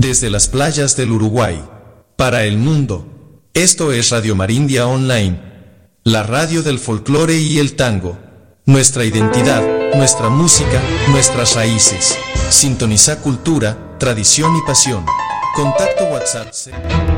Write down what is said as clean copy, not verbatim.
desde las playas del Uruguay, para el mundo. Esto es Radio Marindia Online, la radio del folclore y el tango. Nuestra identidad, nuestra música, nuestras raíces. Sintoniza cultura, tradición y pasión. Contacto WhatsApp.